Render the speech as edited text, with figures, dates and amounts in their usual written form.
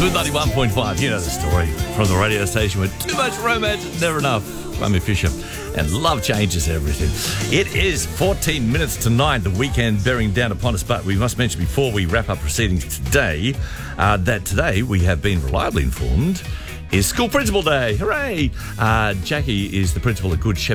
Smooth 91.5, you know the story from the radio station with too much romance, never enough. Rami Fisher. And love changes everything. It is 14 minutes to 9, the weekend bearing down upon us, but we must mention before we wrap up proceedings today that today we have been reliably informed is School Principal Day. Hooray! Jackie is the principal at Good Shepherd